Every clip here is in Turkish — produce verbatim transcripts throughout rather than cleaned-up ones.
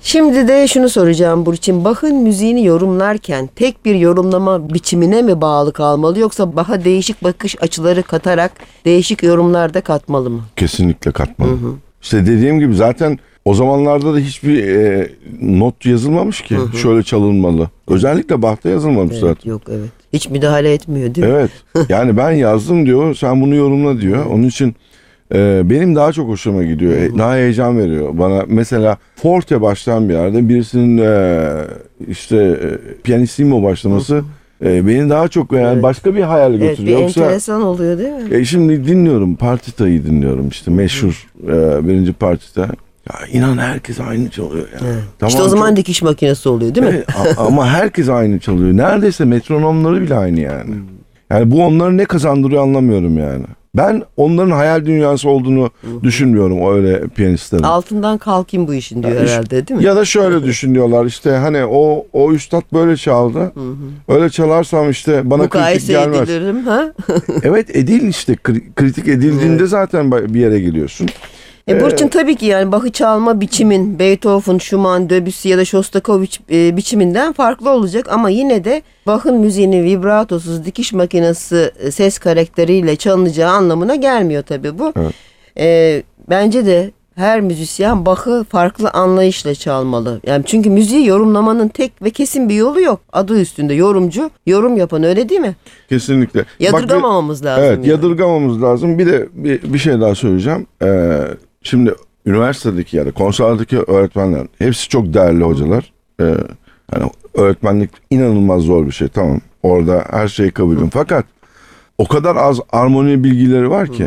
Şimdi de şunu soracağım Burçin. Bach'ın müziğini yorumlarken tek bir yorumlama biçimine mi bağlı kalmalı, yoksa Bach'a değişik bakış açıları katarak değişik yorumlar da katmalı mı? Kesinlikle katmalı. Hı hı. İşte dediğim gibi zaten o zamanlarda da hiçbir e, not yazılmamış ki. Hı hı. Şöyle çalınmalı. Özellikle Bach'ta yazılmamış Evet, zaten. yok evet. Hiç müdahale etmiyor değil mi? Evet. Yani ben yazdım diyor, sen bunu yorumla diyor. Onun için e, benim daha çok hoşuma gidiyor. E, daha heyecan veriyor bana. Mesela forte başlayan bir yerde birisinin e, işte e, pianissimo başlaması e, beni daha çok yani Evet. başka bir hayal götürüyor. Evet, bir Yoksa enteresan oluyor değil mi? e, şimdi dinliyorum, partitayı dinliyorum işte meşhur e, birinci partita. Ya inan herkes aynı çalıyor yani. Evet. Tamam, işte o zaman çok... dikiş makinesi oluyor değil mi? Evet, ama herkes aynı çalıyor. Neredeyse metronomları bile aynı yani. Yani bu onları ne kazandırıyor anlamıyorum yani. Ben onların hayal dünyası olduğunu düşünmüyorum öyle piyanistlerin. Altından kalkayım bu işin diyor Ya iş- herhalde değil mi? Ya da şöyle düşünüyorlar işte hani o o üstad böyle çaldı. Öyle çalarsam işte bana kritik Mukayese gelmez. edilirim ha? Evet, edil işte Kri- kritik edildiğinde Evet. zaten bir yere geliyorsun. E Burçin, tabii ki yani Bach'ı çalma biçimin Beethoven, Schumann, Debussy ya da Shostakovich e, biçiminden farklı olacak, ama yine de Bach'ın müziğinin vibratosuz dikiş makinesi e, ses karakteriyle çalınacağı anlamına gelmiyor tabii bu. Evet. E, bence de her müzisyen Bach'ı farklı anlayışla çalmalı. Yani çünkü müziği yorumlamanın tek ve kesin bir yolu yok. Adı üstünde yorumcu, yorum yapan, öyle değil mi? Kesinlikle. Yadırgamamamız Bak, lazım. Evet, yani. yadırgamamız lazım. Bir de bir, bir şey daha söyleyeceğim. Ee, şimdi üniversitedeki ya da konservaterdeki öğretmenler hepsi çok değerli hocalar. Ee, yani öğretmenlik inanılmaz zor bir şey. Tamam. Orada her şeyi kabulüm. Fakat o kadar az armoni bilgileri var ki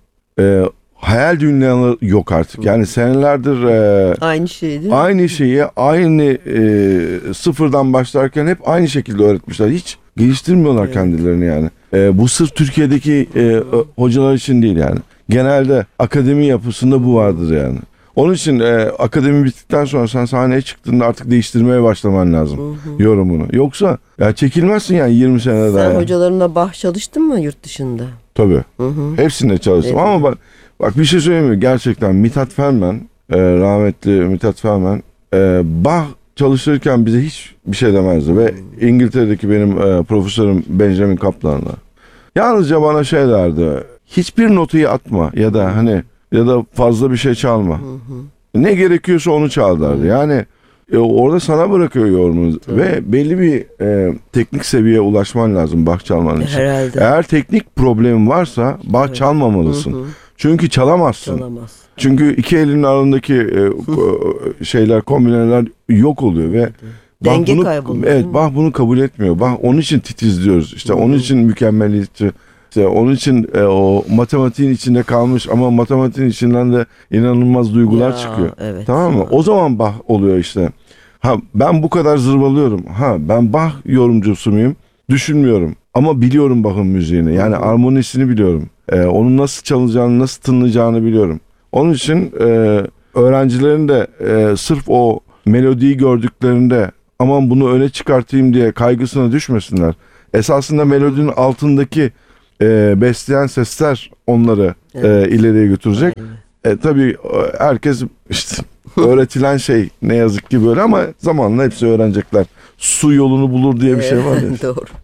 e, hayal dünyaları yok artık. Yani senelerdir e, Aynı şey değil mi? aynı şeyi aynı e, sıfırdan başlarken hep aynı şekilde öğretmişler. Hiç geliştirmiyorlar Evet. kendilerini yani. E, bu sırf Türkiye'deki e, hocalar için değil yani. Genelde akademi yapısında bu vardır yani. Onun için e, akademi bittikten sonra sen sahneye çıktığında artık değiştirmeye başlaman lazım Hı hı. yorumunu. Yoksa ya çekilmezsin yani yirmi sene daha. Sen yani. hocalarınla Bach çalıştın mı yurt dışında? Tabii. Hı hı. Hepsinde çalıştım Evet. ama bak, bak bir şey söyleyeyim mi? Gerçekten Mithat Ferman, e, rahmetli Mithat Ferman e, Bach çalışırken bize hiç bir şey demezdi ve İngiltere'deki benim e, profesörüm Benjamin Kaplan'la yalnızca bana şey derdi: hiçbir notu atma ya da hani ya da fazla bir şey çalma. Hı hı. Ne gerekiyorsa onu çal derdi. Yani e, orada sana bırakıyor yorumu ve belli bir e, teknik seviyeye ulaşman lazım Bach çalman için. Herhalde. Eğer teknik problemin varsa Bach Evet. çalmamalısın. Hı hı. Çünkü çalamazsın. Çalamaz. Çünkü iki elinin arasındaki e, e, şeyler, kombineler yok oluyor ve Bach Denge bunu, kayboluyor, değil evet, mi? Bach bunu kabul etmiyor. Bach onun için titiz diyoruz. İşte onun için mükemmeliyetçi. İşte onun için e, o matematiğin içinde kalmış ama matematiğin içinden de inanılmaz duygular Ya, çıkıyor. evet. Tamam mı? O zaman Bach oluyor işte. Ha, ben bu kadar zırvalıyorum. Ha, ben Bach yorumcusu muyum? Düşünmüyorum. Ama biliyorum Bach'ın müziğini. Yani armonisini biliyorum. Ee, onun nasıl çalınacağını, nasıl tınlayacağını biliyorum. Onun için e, öğrencilerin de e, sırf o melodiyi gördüklerinde aman bunu öne çıkartayım diye kaygısına düşmesinler. Esasında melodinin altındaki e, besleyen sesler onları e, ileriye götürecek. E, tabii e, herkes işte öğretilen şey ne yazık ki böyle, ama zamanla hepsi öğrenecekler. Su yolunu bulur diye bir şey var ya. Doğru.